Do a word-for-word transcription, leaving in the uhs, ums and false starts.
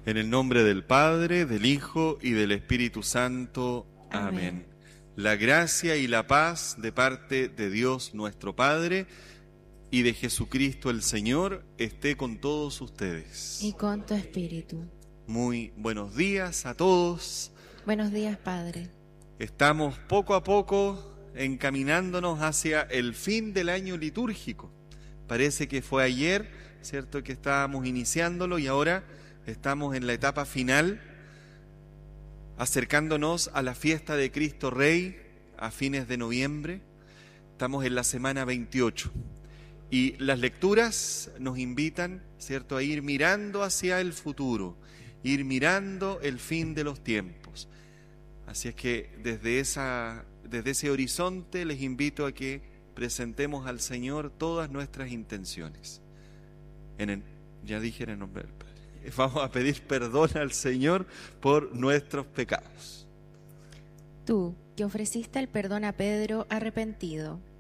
En el nombre del Padre, del Hijo y del Espíritu Santo. Amén. Amén. La gracia y la paz de parte de Dios nuestro Padre y de Jesucristo el Señor esté con todos ustedes. Y con tu espíritu. Muy buenos días a todos. Buenos días, Padre. Estamos poco a poco encaminándonos hacia el fin del año litúrgico. Parece que fue ayer, ¿cierto?, que estábamos iniciándolo y ahora estamos en la etapa final, acercándonos a la fiesta de Cristo Rey a fines de noviembre. Estamos en la semana veintiocho y las lecturas nos invitan, ¿cierto?, a ir mirando hacia el futuro, ir mirando el fin de los tiempos. Así es que desde, esa, desde ese horizonte les invito a que presentemos al Señor todas nuestras intenciones. En el, ya dije en el nombre del Padre. Vamos a pedir perdón al Señor por nuestros pecados. Tú, que ofreciste el perdón a Pedro arrepentido,